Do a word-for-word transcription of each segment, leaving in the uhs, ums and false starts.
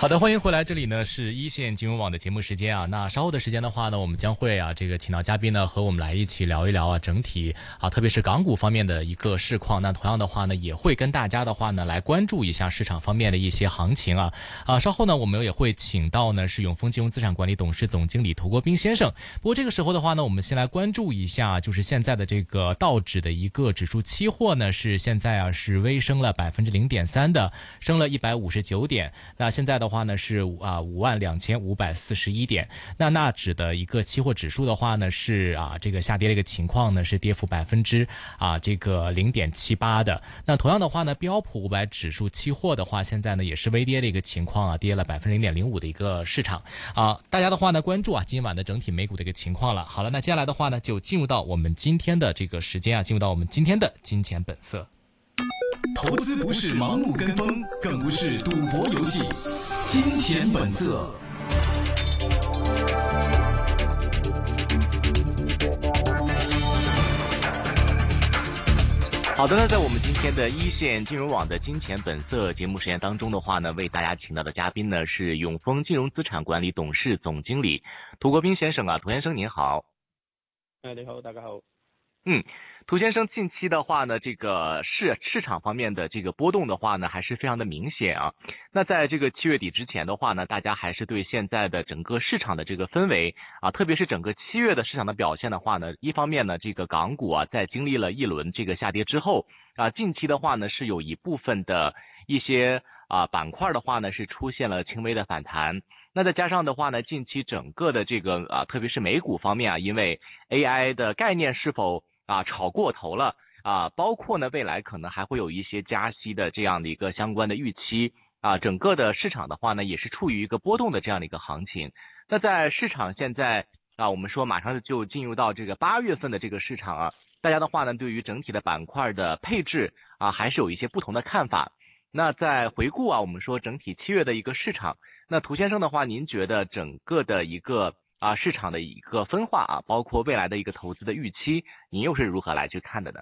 好的，欢迎回来，这里呢是一线金融网的节目时间啊。那稍后的时间的话呢，我们将会啊这个请到嘉宾呢和我们来一起聊一聊啊整体啊特别是港股方面的一个市况。那同样的话呢，也会跟大家的话呢来关注一下市场方面的一些行情啊啊。稍后呢，我们也会请到呢是永丰金融资产管理董事总经理涂国斌先生。不过这个时候的话呢，我们先来关注一下，就是现在的这个道指的一个指数期货呢是现在啊是微升了百分之零点三的，升了一百五十九点。那现在的话呢是啊五万两千五百四十一点。那纳指的一个期货指数的话呢是啊这个下跌的一个情况呢是跌幅百分之啊这个零点七八的。那同样的话呢，标普五百指数期货的话，现在呢也是微跌的一个情况啊，跌了百分之零点零五的一个市场啊。大家的话呢关注啊今晚的整体美股的一个情况了。好了，那接下来的话呢就进入到我们今天的这个时间啊，进入到我们今天的金钱本色。 投资不是盲目跟风，更不是赌博游戏。金钱本色。 好的呢，在我们今天的一线金融网的金钱本色节目时间当中的话呢，为大家请到的嘉宾呢是永丰金融资产管理董事总经理涂国斌先生啊，涂先生您好。 哎，你好，大家好。 嗯，涂先生，近期的话呢，这个市市场方面的这个波动的话呢，还是非常的明显啊。那在这个七月底之前的话呢，大家还是对现在的整个市场的这个氛围啊，特别是整个七月的市场的表现的话呢，一方面呢，这个港股啊，在经历了一轮这个下跌之后啊，近期的话呢，是有一部分的一些啊板块的话呢，是出现了轻微的反弹。那再加上的话呢，近期整个的这个啊，特别是美股方面啊，因为 A I 的概念是否啊，炒过头了啊，包括呢，未来可能还会有一些加息的这样的一个相关的预期啊，整个的市场的话呢，也是处于一个波动的这样的一个行情。那在市场现在啊，我们说马上就进入到这个八月份的这个市场啊，大家的话呢，对于整体的板块的配置啊，还是有一些不同的看法。那在回顾啊，我们说整体七月的一个市场，那涂先生的话，您觉得整个的一个啊，市场的一个分化啊，包括未来的一个投资的预期，您又是如何来去看的呢？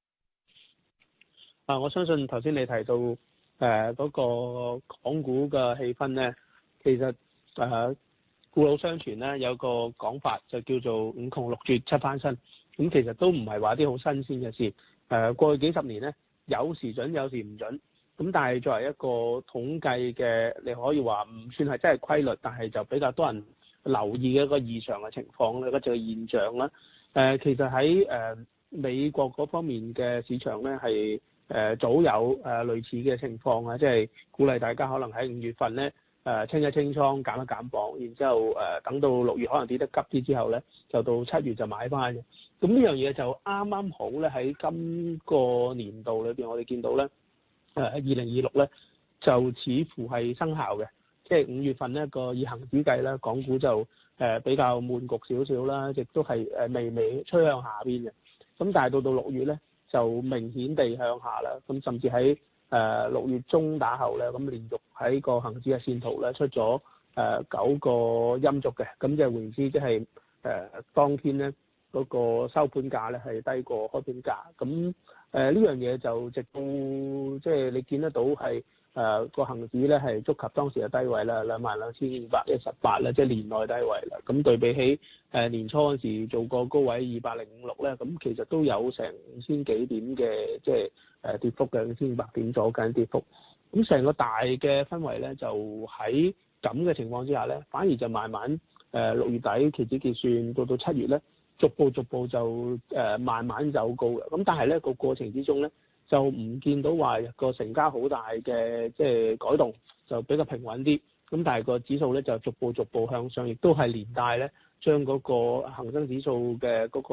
啊，我相信頭先你提到誒嗰、呃那個港股嘅氣氛咧，其實誒、呃、故老相傳咧，有個講法就叫做五窮六絕七翻身。咁其實都唔係話啲好新鮮嘅事。誒、呃、過去幾十年咧，有時準有時唔準。咁但係作為一個統計嘅，你可以話唔算係真係規律，但係就比較多人留意嘅一個異常嘅情況咧，嗰隻現象啦。誒、呃，其實喺誒、呃、美國嗰方面嘅市場咧，係誒、呃、早有誒、呃、類似嘅情況啊，即係鼓勵大家可能喺五月份咧誒、呃、清一清倉減一減磅，然之後誒、呃、等到六月可能跌得急啲之後咧，就到七月就買翻嘅。咁呢樣嘢就啱啱好咧喺今個年度裏邊，我哋見到咧誒二零二六咧就似乎係生效嘅。即係五月份呢個以恆指計咧，港股就誒、呃、比較悶局少少啦，亦都係誒微微趨向下邊嘅。咁但係到到六月咧，就明顯地向下啦。咁甚至喺誒六月中打後咧，咁連續喺個恆指嘅線圖咧出咗誒、呃、九個陰燭嘅。咁即係換言之，即係誒當天咧嗰、那個收盤價咧係低過開盤價。咁誒呢樣嘢就直到即係你見得到係。誒、呃、個恆指咧係觸及當時嘅低位啦，兩萬兩千五百一十八啦，即係年內低位啦。咁對比起誒、呃、年初嗰時做個高位二百零五六咧，咁其實都有成五千幾點嘅即係誒跌幅嘅，五千五百點左緊跌幅。咁成個大嘅氛圍咧，就喺咁嘅情況之下咧，反而就慢慢誒六、呃、月底期指結算到到七月咧，逐步逐步就誒、呃、慢慢走高嘅。咁但係咧個過程之中咧，就唔見到話個成交好大嘅即係改動，就比較平穩啲。咁但係個指數咧就逐步逐步向上，亦都係連帶咧將嗰個恆生指數嘅嗰個